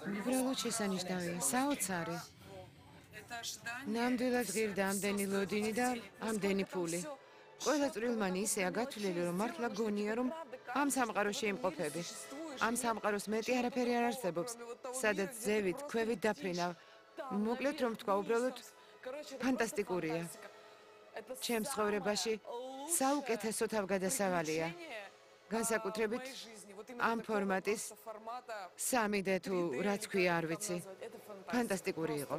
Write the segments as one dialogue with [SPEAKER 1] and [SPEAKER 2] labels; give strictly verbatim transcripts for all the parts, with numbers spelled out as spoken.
[SPEAKER 1] უბრალოდ შესანიშნავია, საოცარი. ნამდვილად ღირდა ამდენი ლოდინი და ამდენი ფული. ყველა წვრილმანი ისეა გათვლილი, რომ მართლა გონია, რომ ამ სამყაროში იმყოფები. ამ სამყაროს მეტი არაფერი არ არსებობს, სადაც ზევით, ქვევით დაფრინავ. მოკლედ რომ თქვა, უბრალოდ ფანტასტიკურია. ჩემს ცხოვრებაში საუკეთესო თავგადასავალია. განსაკუთრებით ამ ფორმატის სამი დე თუ რაც ქვია არ ვიცი. ფანტასტიკური იყო.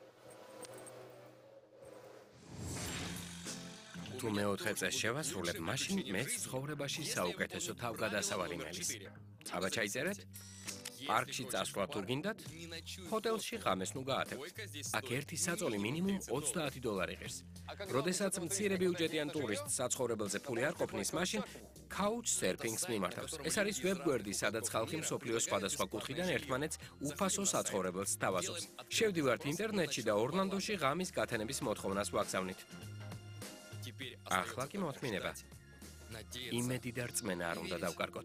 [SPEAKER 2] თუ მეოთხე წელს შევასრულებ, მაშინ მეც ცხოვრებაში საუკეთესო თავგადასავალი მელის. აბა ჩაიწერეთ? პარკში წასვლა თუ გინდათ, ჰოტელში ღამეს ნუ გაათევთ. აქ ერთი საწოლი მინიმუმ ოცდაათი დოლარი ღირს. როდესაც მცირე ბიუჯეტიან ტურისტს საცხოვრებელზე ფული არ ყოფნის, მაშინ couch surfing-ს მიმართავს. ეს არის ვებგვერდი, სადაც ხალხი მსოფლიოს სხვადასხვა კუთხიდან ერთმანეთს უფასო საცხოვრებელს სთავაზობს. შევდივართ ინტერნეტში და ორლანდოში ღამის გათენების მოთხოვნას ვაგზავნით. ახლა კი მოთმინება. იმედი და რწმენა არ უნდა დავკარგოთ.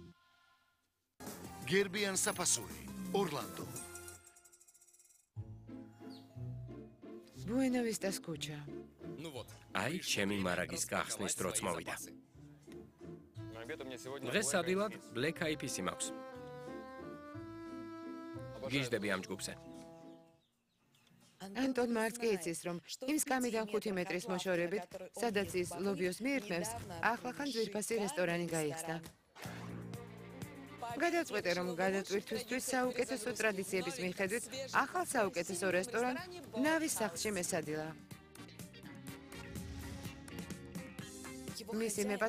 [SPEAKER 3] გერბიან საფასური, ორლანდო.
[SPEAKER 1] Buena Vista Scucha.
[SPEAKER 2] აი, ჩემი მარაგის გახსნის დროც მოვიდა. დღეს სადილად Black Eyed Peas-ი მაქვს. გიждები ამ ჯგუფზე.
[SPEAKER 1] ანტონ მარც კი იცის, რომ იმ სკამიდან ხუთი მეტრის მოშორებით, სადაც ის ლობიოს მიირთმევს, ახლახან ძვირფასი რესტორანი გაიხსნა. გადავწყვეტე, რომ გადაწყვეტისთვის საუკეთესო ტრადიციების მიხედვით, ახალ საუკეთესო რესტორან ნავის სახლში მესადილა. მისი მეფა